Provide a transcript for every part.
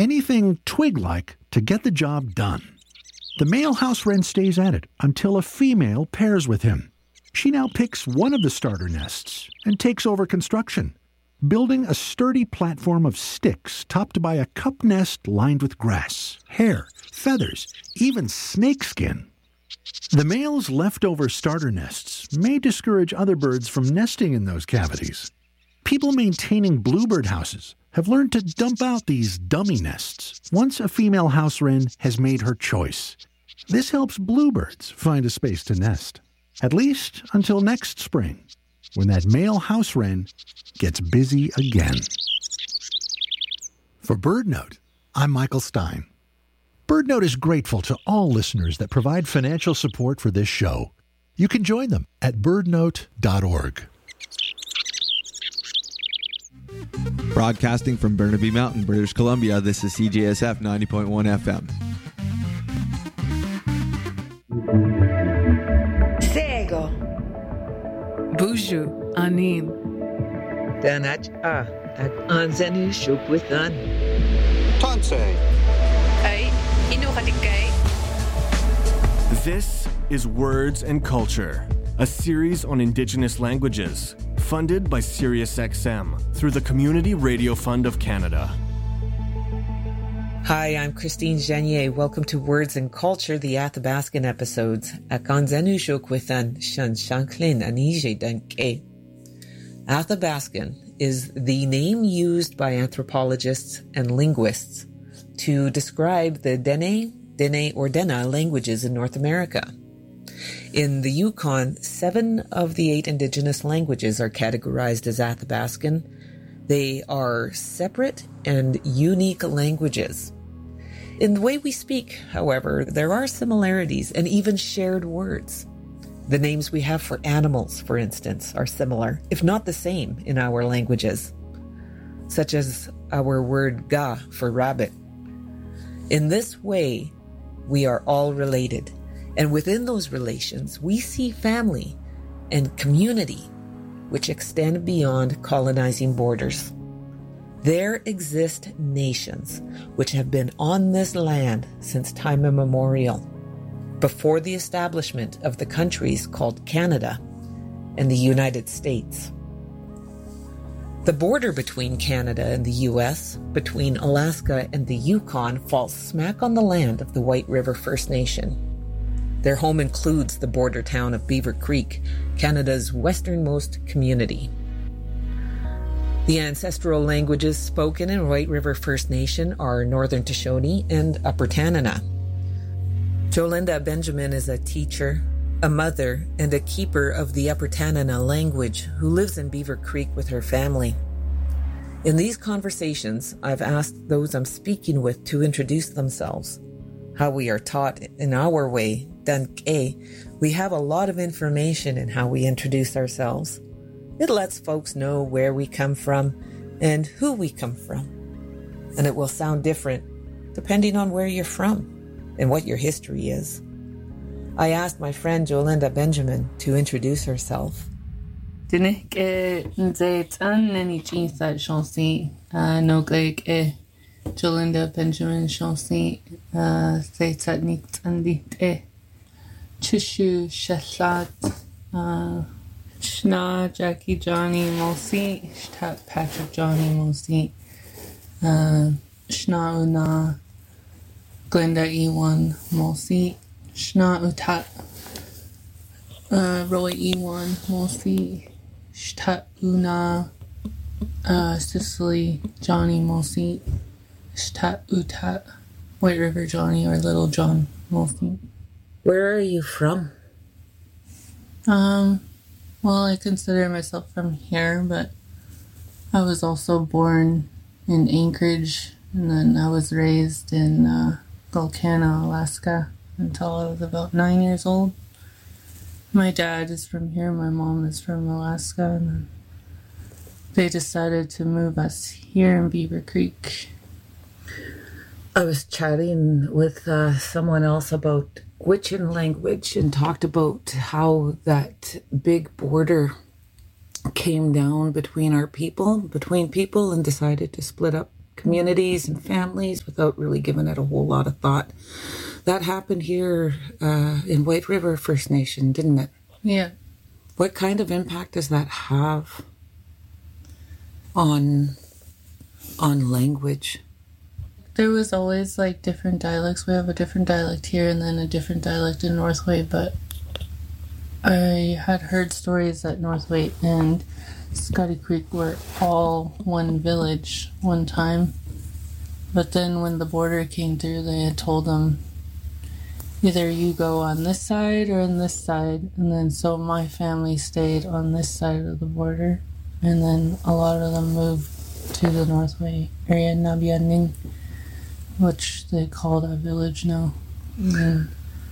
anything twig-like to get the job done. The male house wren stays at it until a female pairs with him. She now picks one of the starter nests and takes over construction, building a sturdy platform of sticks topped by a cup nest lined with grass, hair, feathers, even snakeskin. The male's leftover starter nests may discourage other birds from nesting in those cavities. People maintaining bluebird houses have learned to dump out these dummy nests once a female house wren has made her choice. This helps bluebirds find a space to nest, at least until next spring, when that male house wren gets busy again. For BirdNote, I'm Michael Stein. BirdNote is grateful to all listeners that provide financial support for this show. You can join them at birdnote.org. Broadcasting from Burnaby Mountain, British Columbia, this is CJSF 90.1 FM. Sego. Buju Anin. Danach at Anzenu Shukwithan. Tanse. Ay, Inuhatikay. This is Words and Culture, a series on Indigenous languages, funded by SiriusXM through the Community Radio Fund of Canada. Hi, I'm Christine Genier. Welcome to Words and Culture, the Athabascan episodes. Akanzanu Shukwithan Shan Shanklin Anije Danke. Athabascan is the name used by anthropologists and linguists to describe the Dene or Dena languages in North America. In the Yukon, 7 of the 8 indigenous languages are categorized as Athabascan. They are separate and unique languages. In the way we speak, however, there are similarities and even shared words. The names we have for animals, for instance, are similar, if not the same, in our languages, such as our word ga for rabbit. In this way, we are all related. And within those relations, we see family and community, which extend beyond colonizing borders. There exist nations which have been on this land since time immemorial, before the establishment of the countries called Canada and the United States. The border between Canada and the U.S., between Alaska and the Yukon, falls smack on the land of the White River First Nation. Their home includes the border town of Beaver Creek, Canada's westernmost community. The ancestral languages spoken in White River First Nation are Northern Shoshone and Upper Tanana. Jolinda Benjamin is a teacher, a mother, and a keeper of the Upper Tanana language who lives in Beaver Creek with her family. In these conversations, I've asked those I'm speaking with to introduce themselves. How we are taught in our way, Danke, we have a lot of information in how we introduce ourselves. It lets folks know where we come from and who we come from. And it will sound different depending on where you're from and what your history is. I asked my friend Jolinda Benjamin to introduce herself. Jolinda Benjamin Chauncey, Zaytatnik Tandit Chishu Shashat, Shna Jackie Johnny Mosi, Shtat Patrick Johnny Mosi, Shna Una Glenda Ewan Mosi, Shna Utat Roy Ewan Mosi, Shtat Una Cicely Johnny Mosi, Shtat Utat White River Johnny or Little John Mosi. Where are you from? Well, I consider myself from here, but I was also born in Anchorage, and then I was raised in Volcano, Alaska, until I was about 9 years old. My dad is from here, my mom is from Alaska, and then they decided to move us here in Beaver Creek. I was chatting with someone else about Gwich'in language and talked about how that big border came down between people, and decided to split up communities and families without really giving it a whole lot of thought. That happened here in White River First Nation, didn't it? Yeah. What kind of impact does that have on language? There was always like different dialects. We have a different dialect here and then a different dialect in Northway, but I had heard stories that Northway and Scotty Creek were all one village one time. But then when the border came through, they had told them, either you go on this side or on this side. And then so my family stayed on this side of the border. And then a lot of them moved to the Northway area, Nabianing, which they call that village now. And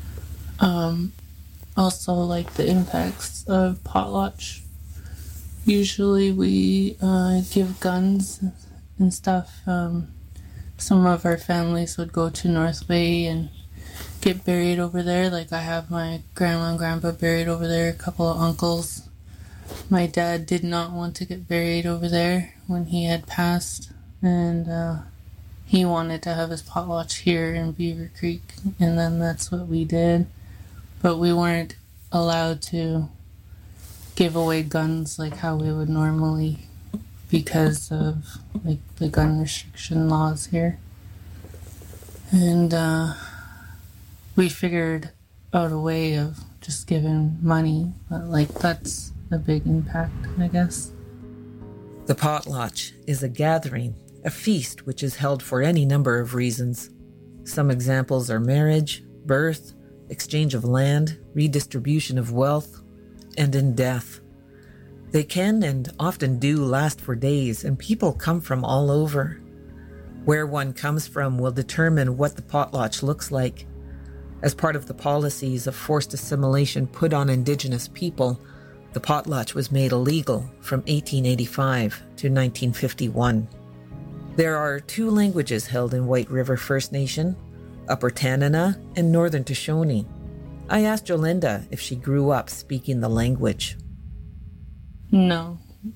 also like the impacts of potlatch. Usually we give guns and stuff. Some of our families would go to Northway and get buried over there. Like I have my grandma and grandpa buried over there, a couple of uncles. My dad did not want to get buried over there when he had passed, and he wanted to have his potlatch here in Beaver Creek, and then that's what we did. But we weren't allowed to give away guns like how we would normally because of like the gun restriction laws here. And we figured out a way of just giving money, but like that's a big impact, I guess. The potlatch is a gathering, a feast which is held for any number of reasons. Some examples are marriage, birth, exchange of land, redistribution of wealth, and in death. They can and often do last for days, and people come from all over. Where one comes from will determine what the potlatch looks like. As part of the policies of forced assimilation put on Indigenous people, the potlatch was made illegal from 1885 to 1951. There are 2 languages held in White River First Nation, Upper Tanana and Northern Shoshone. I asked Jolinda if she grew up speaking the language. No.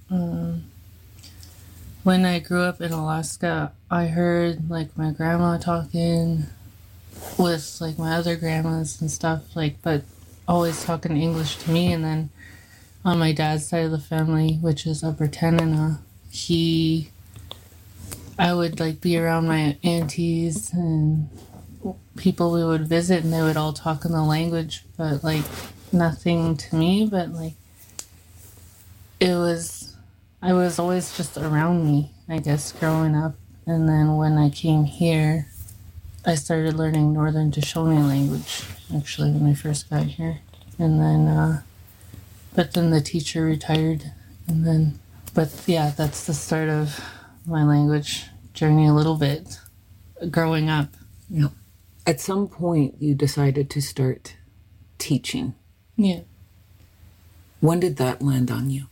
When I grew up in Alaska, I heard like my grandma talking with like my other grandmas and stuff, like, but always talking English to me. And then on my dad's side of the family, which is Upper Tanana, I would like be around my aunties and people we would visit, and they would all talk in the language, but like nothing to me. But like I was always just around me, I guess, growing up. And then when I came here, I started learning Northern Shoshone language, actually, when I first got here. And then, but then the teacher retired, and then, but yeah, that's the start of my language journey a little bit, growing up. Yeah. At some point, you decided to start teaching. Yeah. When did that land on you?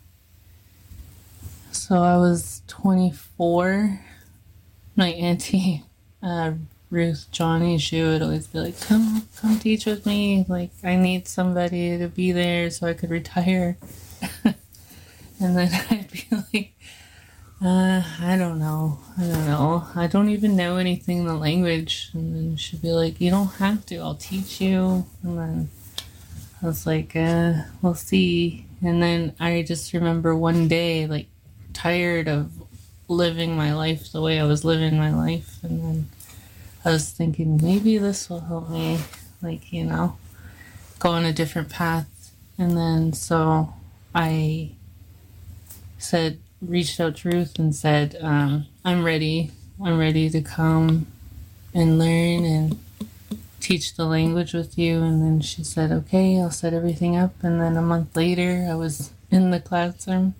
So I was 24. My auntie, Ruth Johnny, she would always be like, come teach with me. Like, I need somebody to be there so I could retire. And then I'd be like, I don't know. I don't even know anything in the language. And then she'd be like, you don't have to. I'll teach you. And then I was like, we'll see. And then I just remember one day, like, tired of living my life the way I was living my life. And then I was thinking, maybe this will help me, like, you know, go on a different path. And then so I reached out to Ruth and said, I'm ready to come and learn and teach the language with you. And then she said, okay, I'll set everything up. And then a month later, I was in the classroom.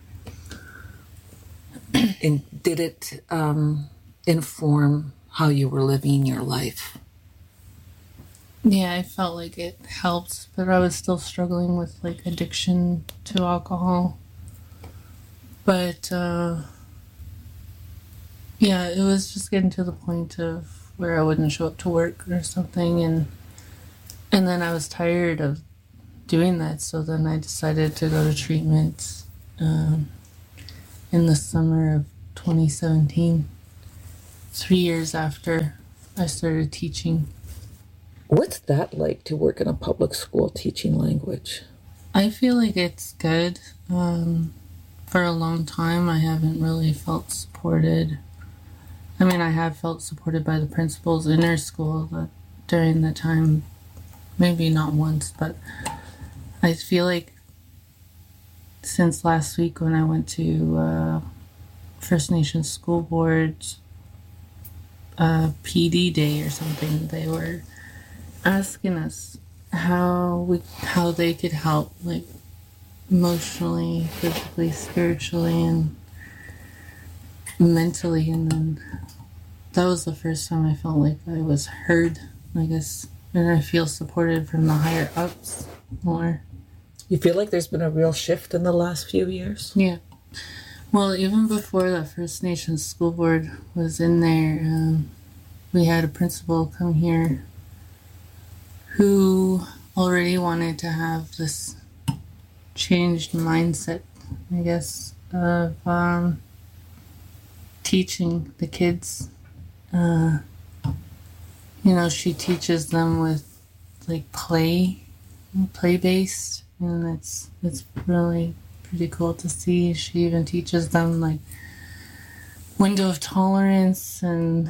And did it inform how you were living your life? Yeah, I felt like it helped, but I was still struggling with like addiction to alcohol. But yeah, it was just getting to the point of where I wouldn't show up to work or something, and then I was tired of doing that, so then I decided to go to treatment in the summer of 2017. 3 years after I started teaching. What's that like to work in a public school teaching language? I feel like it's good. For a long time, I haven't really felt supported. I mean, I have felt supported by the principals in our school but during the time, maybe not once, but I feel like since last week when I went to First Nations School Board's PD day or something, they were asking us how they could help, like emotionally, physically, spiritually, and mentally. And then that was the first time I felt like I was heard, I guess, and I feel supported from the higher ups more. You feel like there's been a real shift in the last few years? Yeah. Well, even before that First Nations School Board was in there, we had a principal come here who already wanted to have this changed mindset, I guess, of teaching the kids. She teaches them with like play-based, and it's really pretty cool to see. She even teaches them like window of tolerance and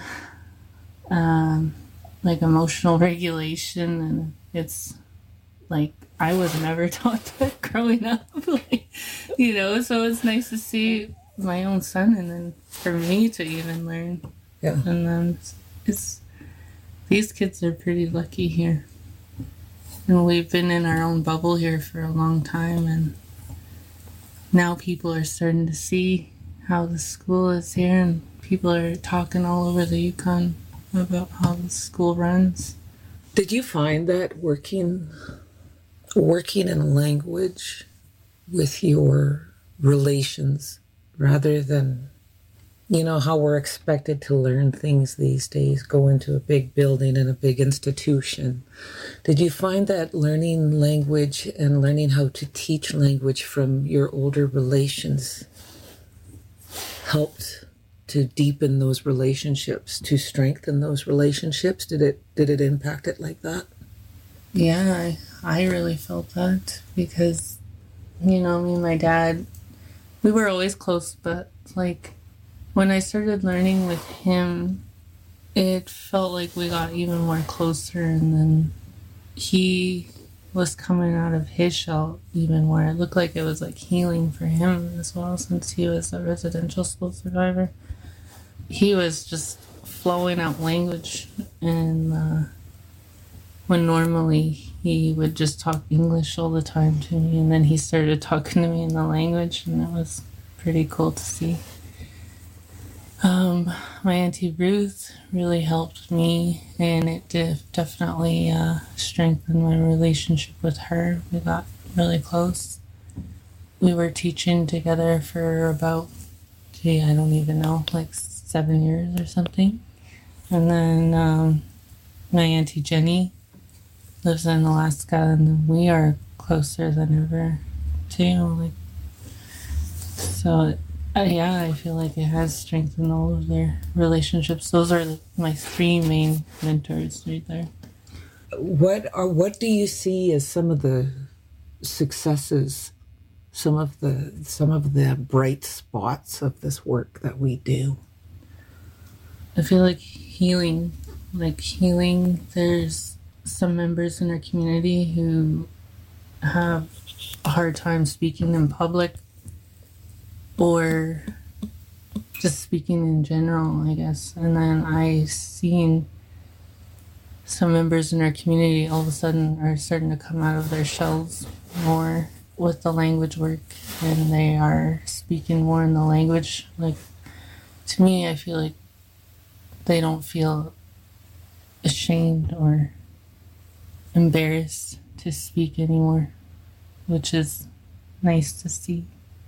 like emotional regulation, and it's like I was never taught that growing up, so it's nice to see my own son and then for me to even learn. Yeah. And then these kids are pretty lucky here. And we've been in our own bubble here for a long time, and now people are starting to see how the school is here, and people are talking all over the Yukon about how the school runs. Did you find that working in language with your relations rather than, how we're expected to learn things these days, go into a big building and a big institution, did you find that learning language and learning how to teach language from your older relations helped to deepen those relationships, to strengthen those relationships? Did it impact it like that? Yeah, I really felt that because, me and my dad, we were always close, but like when I started learning with him, it felt like we got even more closer, and then he was coming out of his shell even more. It looked like it was like healing for him as well, since he was a residential school survivor. He was just flowing out language, and when normally he would just talk English all the time to me, and then he started talking to me in the language, and it was pretty cool to see. My Auntie Ruth really helped me, and it definitely strengthened my relationship with her. We got really close. We were teaching together for about, I don't even know, like 7 years or something. And then my Auntie Jenny lives in Alaska, and we are closer than ever too. I feel like it has strengthened all of their relationships. Those are my 3 main mentors right there. What do you see as some of the successes, some of the bright spots of this work that we do? I feel like healing. There's some members in our community who have a hard time speaking in public or just speaking in general, I guess. And then I've seen some members in our community all of a sudden are starting to come out of their shells more with the language work, and they are speaking more in the language. Like, to me, I feel like they don't feel ashamed or embarrassed to speak anymore, which is nice to see.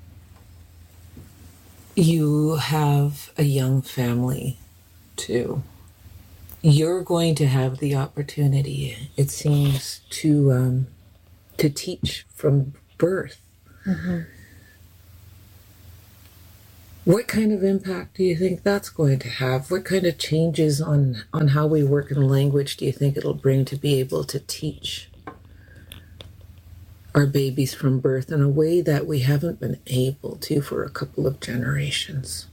You have a young family, too. You're going to have the opportunity, it seems, to teach from birth. Mm-hmm. What kind of impact do you think that's going to have? What kind of changes on how we work in language do you think it'll bring to be able to teach our babies from birth in a way that we haven't been able to for a couple of generations?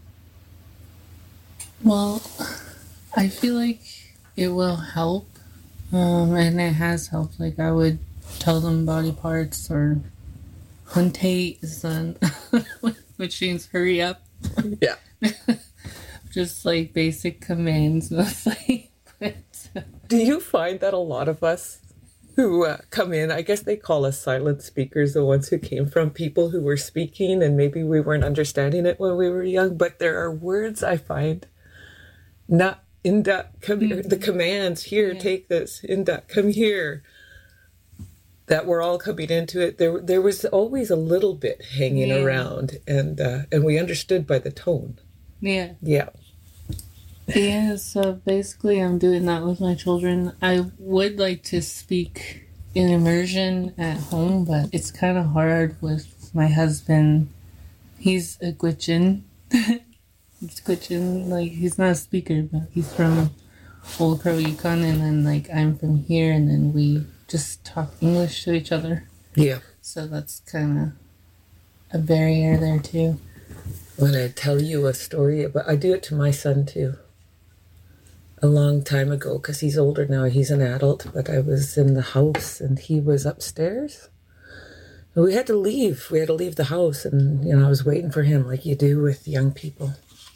Well, I feel like it will help, and it has helped. Like, I would tell them body parts, or huntate son, which means hurry up. Yeah. Just like basic commands mostly. But, Do you find that a lot of us who come in, I guess they call us silent speakers, the ones who came from people who were speaking and maybe we weren't understanding it when we were young, but there are words I find, not inda, come here, the commands, here, take this, inda, come here, that we're all coming into it. There was always a little bit hanging around, and we understood by the tone. Yeah. Yeah. Yeah, so basically I'm doing that with my children. I would like to speak in immersion at home, but it's kind of hard with my husband. He's a Gwich'in. He's Gwich'in, like, he's not a speaker, but he's from Old Crow, Yukon, and then, like, I'm from here, and then we just talk English to each other. Yeah. So that's kind of a barrier there, too. When I tell you a story, but I do it to my son, too. A long time ago, because he's older now, he's an adult, but I was in the house and he was upstairs. And we had to leave. We had to leave the house, and, you know, I was waiting for him like you do with young people.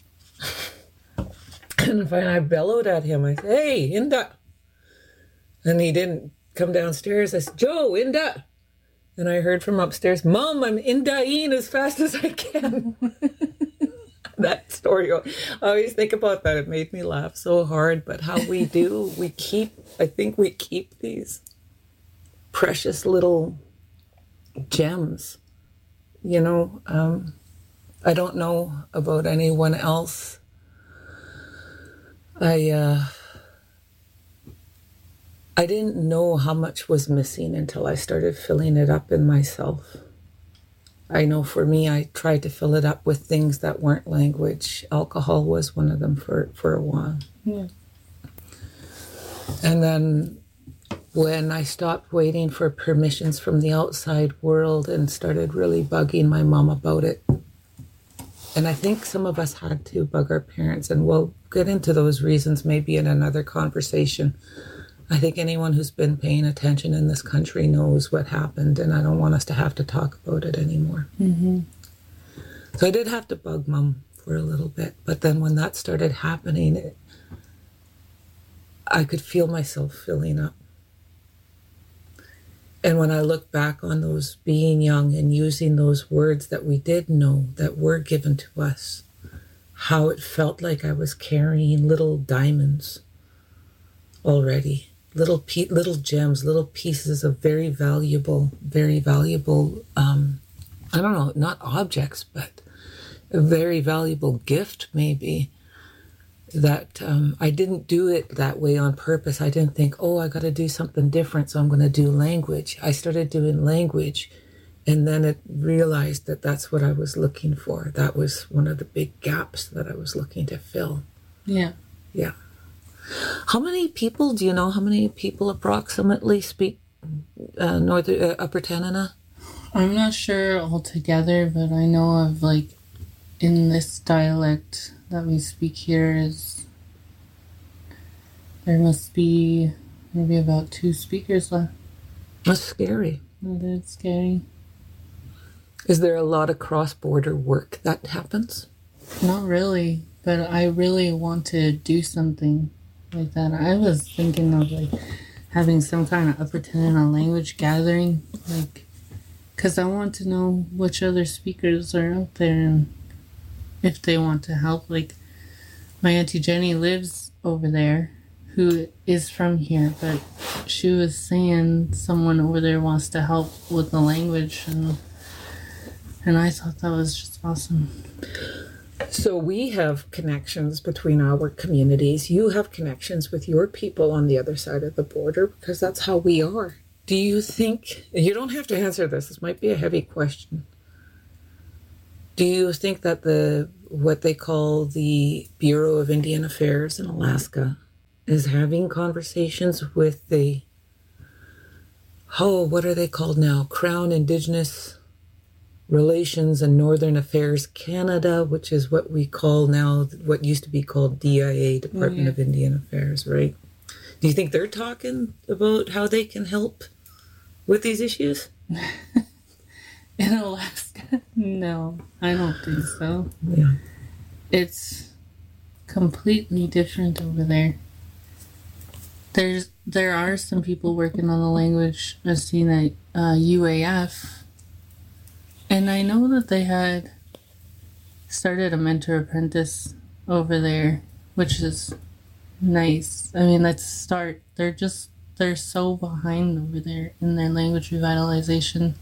And finally I bellowed at him. I said, "Hey, Inda." And he didn't come downstairs. I said, "Joe, Inda." And I heard from upstairs, "Mom, I'm Indaing as fast as I can." That story, I always think about that. It made me laugh so hard. But how we do, I think we keep these precious little gems. You know, I don't know about anyone else. I didn't know how much was missing until I started filling it up in myself. I know for me, I tried to fill it up with things that weren't language. Alcohol was one of them for a while. Yeah. And then when I stopped waiting for permissions from the outside world and started really bugging my mom about it, and I think some of us had to bug our parents, and we'll get into those reasons maybe in another conversation. I think anyone who's been paying attention in this country knows what happened, and I don't want us to have to talk about it anymore. Mm-hmm. So I did have to bug Mom for a little bit, but then when that started happening, I could feel myself filling up. And when I look back on those being young and using those words that we did know that were given to us, how it felt like I was carrying little diamonds already. Little gems, little pieces of very valuable, I don't know, not objects, but a very valuable gift maybe, that I didn't do it that way on purpose. I didn't think, oh, I got to do something different, so I'm going to do language. I started doing language, and then it realized that that's what I was looking for. That was one of the big gaps that I was looking to fill. Yeah. Yeah. How many people approximately speak Upper Tanana? I'm not sure altogether, but I know of, like, in this dialect that we speak here there must be maybe about 2 speakers left. That's scary. That's scary. Is there a lot of cross-border work that happens? Not really, but I really want to do something like that. I was thinking of, like, having some kind of Upper Tanana language gathering, like, because I want to know which other speakers are out there and if they want to help. Like, my Auntie Jenny lives over there, who is from here, but she was saying someone over there wants to help with the language, and I thought that was just awesome. So we have connections between our communities. You have connections with your people on the other side of the border, because that's how we are. Do you think, you don't have to answer this might be a heavy question, Do you think that what they call the Bureau of Indian Affairs in Alaska is having conversations with the, what are they called now? Crown Indigenous Relations and Northern Affairs Canada, which is what we call now, what used to be called DIA, Department of Indian Affairs, right? Do you think they're talking about how they can help with these issues? In Alaska? No, I don't think so. Yeah. It's completely different over there. There are some people working on the language. I've seen at UAF. And I know that they had started a mentor apprentice over there, which is nice. I mean, let's start. They're so behind over there in their language revitalization.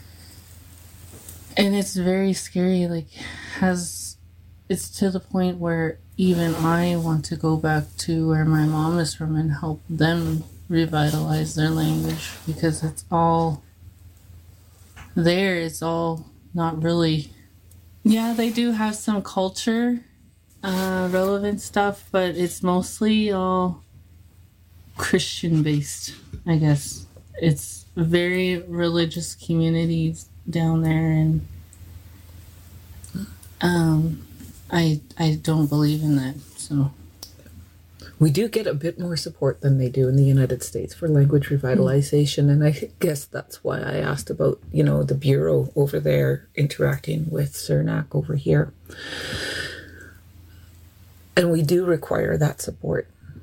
And it's very scary. Like, it's to the point where even I want to go back to where my mom is from and help them revitalize their language, because it's all there. It's all not really. Yeah, they do have some culture relevant stuff, but it's mostly all Christian based, I guess. It's very religious communities down there, and I don't believe in that. So we do get a bit more support than they do in the United States for language revitalization, and I guess that's why I asked about, the Bureau over there interacting with CERNAC over here. And we do require that support.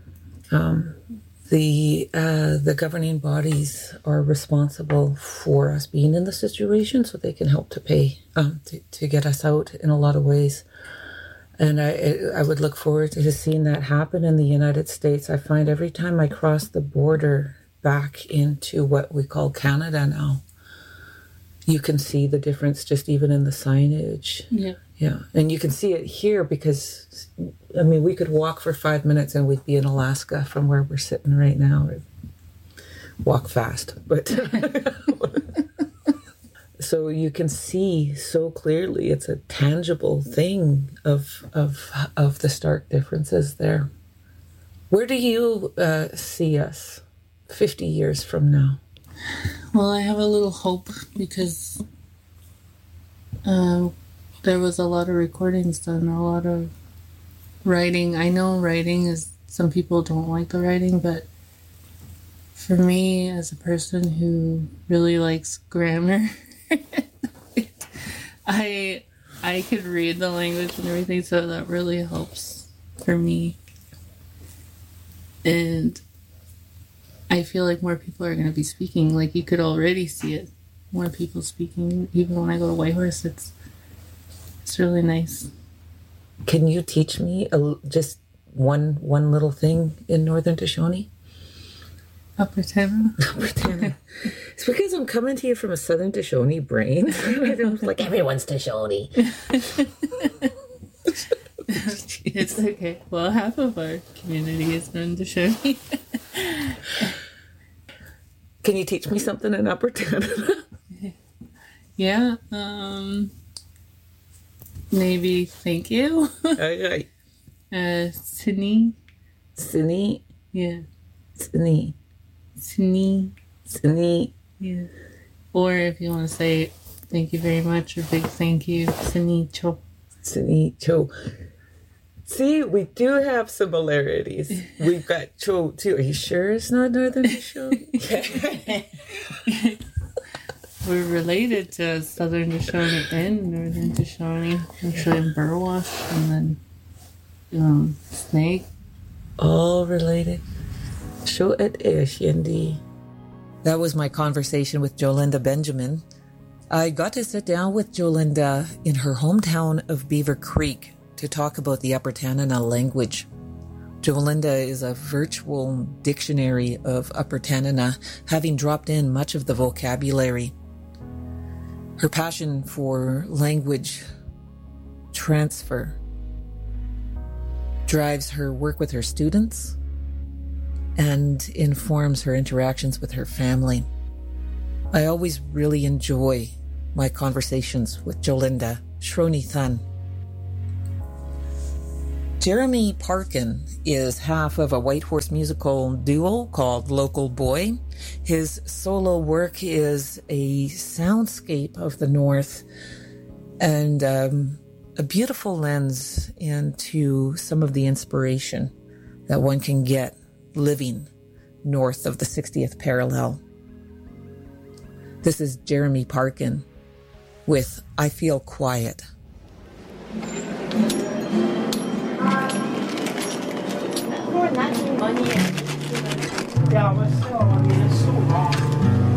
The governing bodies are responsible for us being in the situation, so they can help to pay to get us out in a lot of ways. And I would look forward to seeing that happen in the United States. I find every time I cross the border back into what we call Canada now, you can see the difference just even in the signage. Yeah. Yeah. And you can see it here because, we could walk for 5 minutes and we'd be in Alaska from where we're sitting right now. Walk fast, but... So you can see so clearly it's a tangible thing of the stark differences there. Where do you see us 50 years from now? Well, I have a little hope because there was a lot of recordings done, a lot of writing. I know writing is, some people don't like the writing, but for me as a person who really likes grammar, I could read the language and everything, so that really helps for me. And I feel like more people are going to be speaking. Like, you could already see it. More people speaking. Even when I go to Whitehorse, it's really nice. Can you teach me just one little thing in Northern Shoshone? Upper Tana? Upper Tana. It's because I'm coming to you from a Southern Shoshone brain. Like, everyone's Shoshone. It's okay. Well, half of our community is in Shoshone. Can you teach me something in Upper Tana? Yeah. Maybe thank you. Okay. Sini. Sini. Yeah. Sini. Sini. Sini. Yeah. Or if you want to say thank you very much or big thank you, Sini Cho. Sini Cho. See, we do have similarities. We've got Cho too. Are you sure it's not Northern Shoshone? We're related to Southern Shoshone and Northern Shoshone. Actually, in Burwash and then Snake. All related. Show it Shindi. That was my conversation with Jolinda Benjamin. I got to sit down with Jolinda in her hometown of Beaver Creek to talk about the Upper Tanana language. Jolinda is a virtual dictionary of Upper Tanana, having dropped in much of the vocabulary. Her passion for language transfer drives her work with her students and informs her interactions with her family. I always really enjoy my conversations with Jolinda. Shronithan. Jeremy Parkin is half of a White Horse musical duo called Local Boy. His solo work is a soundscape of the North and a beautiful lens into some of the inspiration that one can get living north of the 60th parallel. This is Jeremy Parkin with I Feel Quiet. Yeah, but still, I mean, it's so long.